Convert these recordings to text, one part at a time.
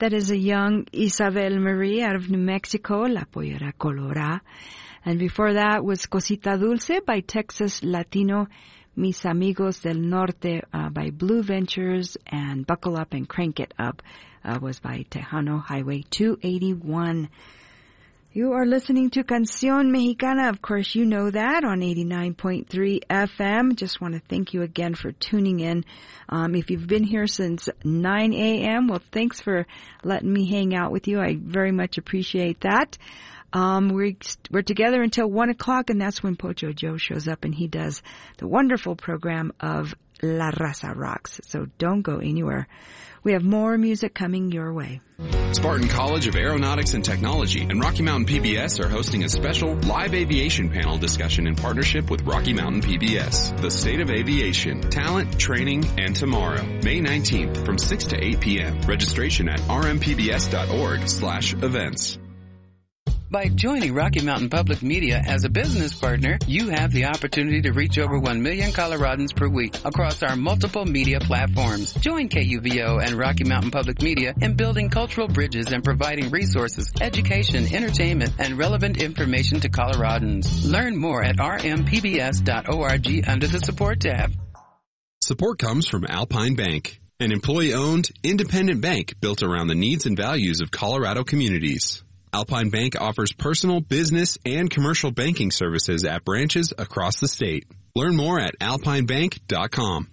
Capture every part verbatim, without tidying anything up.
That is a young Isabel Marie out of New Mexico, La Pollera Colorá. And before that was Cosita Dulce by Texas Latino Mis Amigos del Norte uh, by Blue Ventures, and Buckle Up and Crank It Up uh, was by Tejano Highway two eighty-one. You are listening to Canción Mexicana. Of course, you know that on eighty-nine point three F M. Just want to thank you again for tuning in. Um, if you've been here since nine a.m., well, thanks for letting me hang out with you. I very much appreciate that. Um, we're, we're together until one o'clock, and that's when Pocho Joe shows up, and he does the wonderful program of La Raza Rocks. So don't go anywhere. We have more music coming your way. Spartan College of Aeronautics and Technology and Rocky Mountain P B S are hosting a special live aviation panel discussion in partnership with Rocky Mountain P B S. The State of Aviation, Talent, Training, and Tomorrow. May nineteenth from six to eight p.m. Registration at rmpbs.org slash events. By joining Rocky Mountain Public Media as a business partner, you have the opportunity to reach over one million Coloradans per week across our multiple media platforms. Join K U V O and Rocky Mountain Public Media in building cultural bridges and providing resources, education, entertainment, and relevant information to Coloradans. Learn more at r m p b s dot org under the Support tab. Support comes from Alpine Bank, an employee-owned, independent bank built around the needs and values of Colorado communities. Alpine Bank offers personal, business, and commercial banking services at branches across the state. Learn more at alpine bank dot com.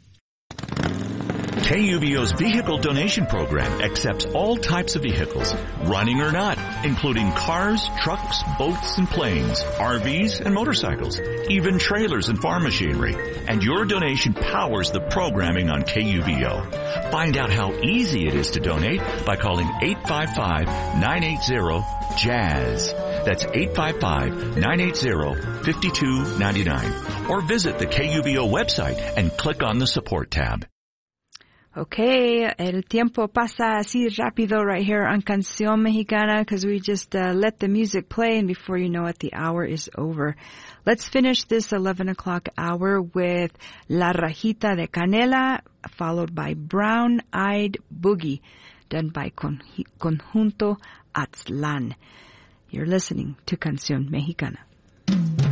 K U V O's vehicle donation program accepts all types of vehicles, running or not, including cars, trucks, boats, and planes, R Vs, and motorcycles, even trailers and farm machinery. And your donation powers the programming on K U V O. Find out how easy it is to donate by calling eight five five, nine eight zero, jazz. That's eight five five, nine eight zero, five two nine nine. Or visit the K U V O website and click on the Support tab. Okay, el tiempo pasa así rápido right here on Canción Mexicana because we just uh, let the music play, and before you know it, the hour is over. Let's finish this eleven o'clock hour with La Rajita de Canela, followed by Brown Eyed Boogie, done by Con- Conjunto Atzlan. You're listening to Canción Mexicana.